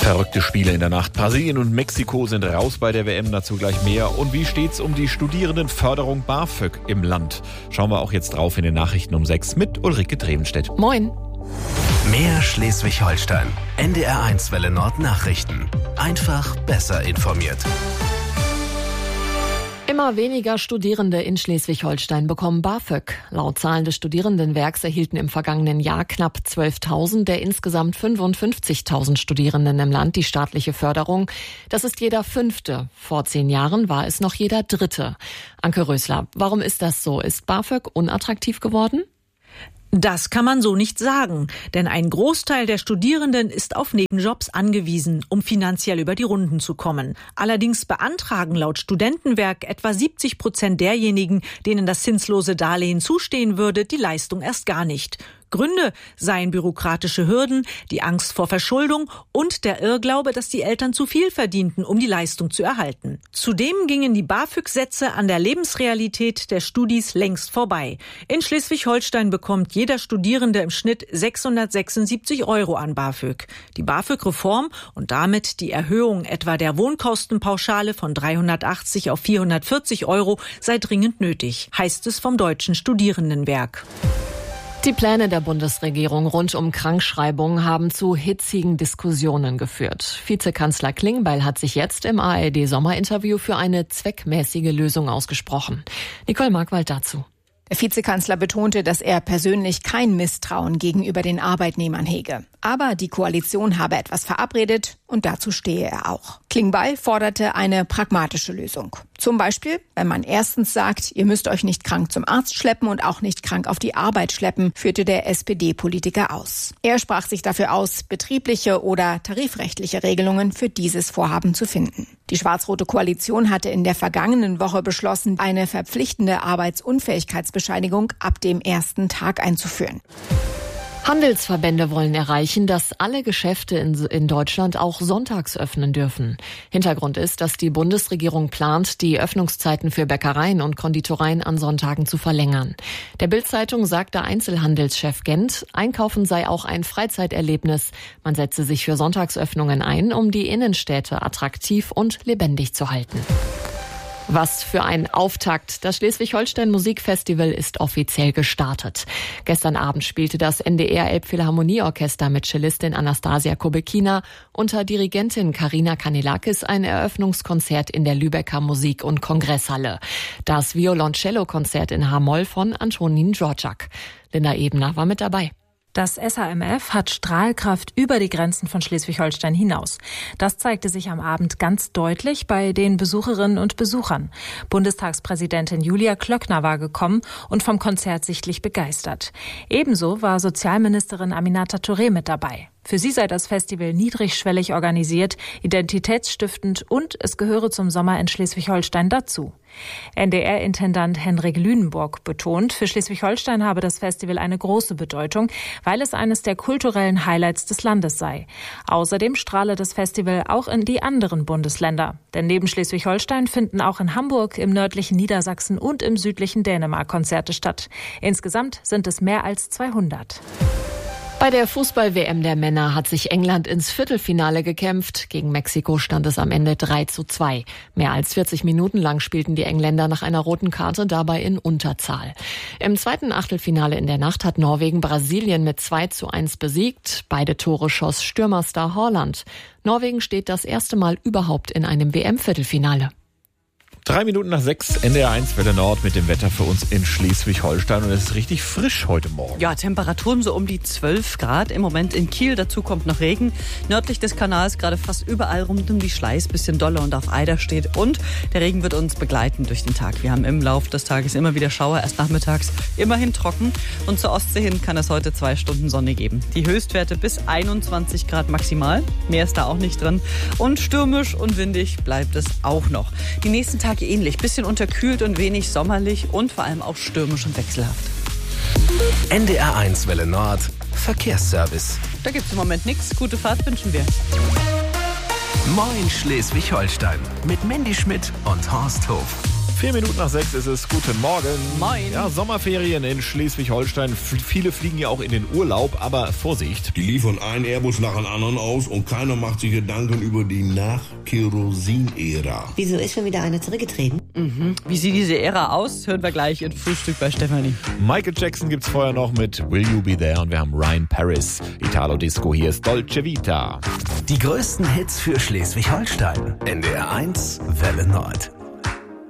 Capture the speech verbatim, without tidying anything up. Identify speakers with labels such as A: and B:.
A: Verrückte Spiele in der Nacht. Brasilien und Mexiko sind raus bei der W M, dazu gleich mehr. Und wie steht's um die Studierendenförderung BAföG im Land? Schauen wir auch jetzt drauf in den Nachrichten um sechs mit Ulrike Drevenstedt.
B: Moin.
C: Mehr Schleswig-Holstein. N D R eins Welle Nord Nachrichten. Einfach besser informiert.
B: Immer weniger Studierende in Schleswig-Holstein bekommen BAföG. Laut Zahlen des Studierendenwerks erhielten im vergangenen Jahr knapp zwölftausend der insgesamt fünfundfünfzigtausend Studierenden im Land die staatliche Förderung. Das ist jeder Fünfte. Vor zehn Jahren war es noch jeder Dritte. Anke Rösler, warum ist das so? Ist BAföG unattraktiv geworden?
D: Das kann man so nicht sagen, denn ein Großteil der Studierenden ist auf Nebenjobs angewiesen, um finanziell über die Runden zu kommen. Allerdings beantragen laut Studentenwerk etwa siebzig Prozent derjenigen, denen das zinslose Darlehen zustehen würde, die Leistung erst gar nicht. Gründe seien bürokratische Hürden, die Angst vor Verschuldung und der Irrglaube, dass die Eltern zu viel verdienten, um die Leistung zu erhalten. Zudem gingen die BAföG-Sätze an der Lebensrealität der Studis längst vorbei. In Schleswig-Holstein bekommt jeder Studierende im Schnitt sechshundertsechsundsiebzig Euro an BAföG. Die BAföG-Reform und damit die Erhöhung etwa der Wohnkostenpauschale von dreihundertachtzig auf vierhundertvierzig Euro sei dringend nötig, heißt es vom Deutschen Studierendenwerk.
B: Die Pläne der Bundesregierung rund um Krankschreibung haben zu hitzigen Diskussionen geführt. Vizekanzler Klingbeil hat sich jetzt im A R D-Sommerinterview für eine zweckmäßige Lösung ausgesprochen. Nicole Markwald dazu.
E: Der Vizekanzler betonte, dass er persönlich kein Misstrauen gegenüber den Arbeitnehmern hege. Aber die Koalition habe etwas verabredet und dazu stehe er auch. Klingbeil forderte eine pragmatische Lösung. Zum Beispiel, wenn man erstens sagt, ihr müsst euch nicht krank zum Arzt schleppen und auch nicht krank auf die Arbeit schleppen, führte der S P D-Politiker aus. Er sprach sich dafür aus, betriebliche oder tarifrechtliche Regelungen für dieses Vorhaben zu finden. Die schwarz-rote Koalition hatte in der vergangenen Woche beschlossen, eine verpflichtende Arbeitsunfähigkeitsbescheinigung ab dem ersten Tag einzuführen.
B: Handelsverbände wollen erreichen, dass alle Geschäfte in, in Deutschland auch sonntags öffnen dürfen. Hintergrund ist, dass die Bundesregierung plant, die Öffnungszeiten für Bäckereien und Konditoreien an Sonntagen zu verlängern. Der Bild-Zeitung sagte Einzelhandelschef Gent, Einkaufen sei auch ein Freizeiterlebnis. Man setze sich für Sonntagsöffnungen ein, um die Innenstädte attraktiv und lebendig zu halten. Was für ein Auftakt. Das Schleswig-Holstein Musikfestival ist offiziell gestartet. Gestern Abend spielte das N D R Elbphilharmonieorchester mit Cellistin Anastasia Kobekina unter Dirigentin Karina Kanelakis ein Eröffnungskonzert in der Lübecker Musik- und Kongresshalle. Das Violoncello-Konzert in H-Moll von Antonin Dvorak. Linda Ebner war mit dabei.
F: Das S H M F hat Strahlkraft über die Grenzen von Schleswig-Holstein hinaus. Das zeigte sich am Abend ganz deutlich bei den Besucherinnen und Besuchern. Bundestagspräsidentin Julia Klöckner war gekommen und vom Konzert sichtlich begeistert. Ebenso war Sozialministerin Aminata Touré mit dabei. Für sie sei das Festival niedrigschwellig organisiert, identitätsstiftend und es gehöre zum Sommer in Schleswig-Holstein dazu. N D R-Intendant Henrik Lünenburg betont, für Schleswig-Holstein habe das Festival eine große Bedeutung, weil es eines der kulturellen Highlights des Landes sei. Außerdem strahle das Festival auch in die anderen Bundesländer. Denn neben Schleswig-Holstein finden auch in Hamburg, im nördlichen Niedersachsen und im südlichen Dänemark Konzerte statt. Insgesamt sind es mehr als zweihundert.
B: Bei der Fußball-W M der Männer hat sich England ins Viertelfinale gekämpft. Gegen Mexiko stand es am Ende drei zu zwei. Mehr als vierzig Minuten lang spielten die Engländer nach einer roten Karte dabei in Unterzahl. Im zweiten Achtelfinale in der Nacht hat Norwegen Brasilien mit zwei zu eins besiegt. Beide Tore schoss Stürmerstar Haaland. Norwegen steht das erste Mal überhaupt in einem W M-Viertelfinale.
A: Drei Minuten nach sechs, N D R eins Welle Nord mit dem Wetter für uns in Schleswig-Holstein. Und es ist richtig frisch heute Morgen.
G: Ja, Temperaturen so um die zwölf Grad im Moment in Kiel. Dazu kommt noch Regen. Nördlich des Kanals gerade fast überall rund um die Schleiß. Bisschen doller und auf Eider steht. Und der Regen wird uns begleiten durch den Tag. Wir haben im Laufe des Tages immer wieder Schauer. Erst nachmittags immerhin trocken. Und zur Ostsee hin kann es heute zwei Stunden Sonne geben. Die Höchstwerte bis einundzwanzig Grad maximal. Mehr ist da auch nicht drin. Und stürmisch und windig bleibt es auch noch. Die nächsten Tage ähnlich. Bisschen unterkühlt und wenig sommerlich und vor allem auch stürmisch und wechselhaft.
C: N D R eins Welle Nord Verkehrsservice.
G: Da gibt es im Moment nichts. Gute Fahrt wünschen wir.
C: Moin Schleswig-Holstein mit Mandy Schmidt und Horst Hof.
A: Vier Minuten nach sechs ist es. Guten Morgen.
G: Moin.
A: Ja, Sommerferien in Schleswig-Holstein. F- viele fliegen ja auch in den Urlaub, aber Vorsicht.
H: Die liefern einen Airbus nach dem anderen aus und keiner macht sich Gedanken über die Nach-Kerosin-Ära.
I: Wieso ist schon wieder einer zurückgetreten?
G: Mhm. Wie sieht diese Ära aus? Hören wir gleich in Frühstück bei Stefanie.
A: Michael Jackson gibt's vorher noch mit Will You Be There und wir haben Ryan Paris. Italo Disco, hier ist Dolce Vita.
C: Die größten Hits für Schleswig-Holstein. N D R eins Welle Nord.